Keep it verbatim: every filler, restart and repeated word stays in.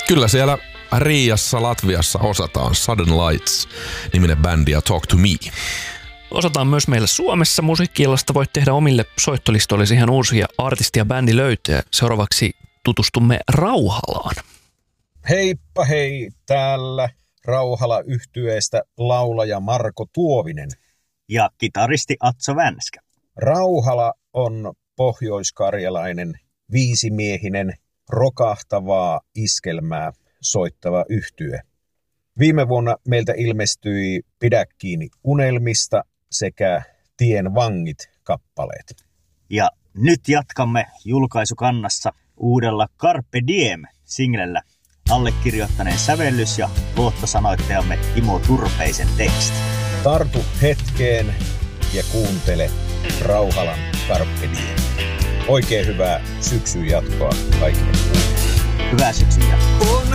Kyllä siellä Riiassa, Latviassa osataan. Sudden Lights-niminen bändi ja Talk to Me. Osataan myös meillä Suomessa. Musiikki-illasta voit tehdä omille soittolistoillesi ihan uusia artisti- ja bändilöytöjä. Seuraavaksi tutustumme Rauhalaan. Heippa hei, täällä Rauhala-yhtyeestä laulaja Marko Tuovinen. Ja kitaristi Atso Vänskä. Rauhala on pohjoiskarjalainen, viisimiehinen, rokahtavaa iskelmää soittava yhtye. Viime vuonna meiltä ilmestyi Pidä kiinni unelmista sekä Tien vangit -kappaleet. Ja nyt jatkamme julkaisukannassa uudella Carpe Diem-singlellä allekirjoittaneen sävellys- ja luottosanoittajamme Timo Turpeisen teksti. Tartu hetkeen ja kuuntele Rauhalan Carpe Diem. Oikein hyvää syksyn jatkoa kaikille. Hyvää syksyn jatkoa. On